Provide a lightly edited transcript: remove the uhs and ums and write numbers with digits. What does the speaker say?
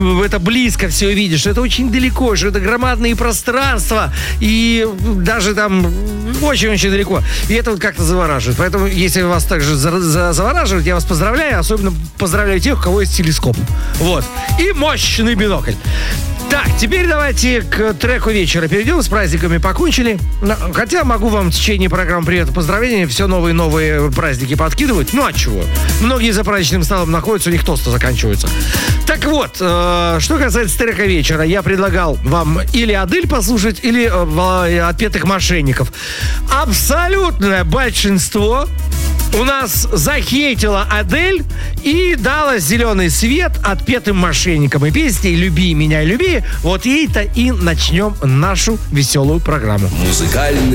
это близко все увидишь, что это очень далеко, что это громадные пространства, и даже там очень-очень далеко. И это вот как-то завораживает. Поэтому, если вас также завораживает, я вас поздравляю. Особенно поздравляю тех, у кого есть телескоп. Вот. И мощный бинокль. Так, теперь давайте к треку вечера перейдем. С праздниками покончили. Хотя могу вам в течение программы «Привет и поздравления» все новые и новые праздники подкидывать. Ну, а чего? Многие за праздничным столом находятся, у них тосты заканчиваются. Так вот, что касается трека вечера, я предлагал вам или Адель послушать, или «Отпетых мошенников». Абсолютное большинство у нас захейтила Адель и дала зеленый свет «Отпетым мошенникам». И песней «Люби меня, люби». Вот ей-то и начнем нашу веселую программу. Музыкальный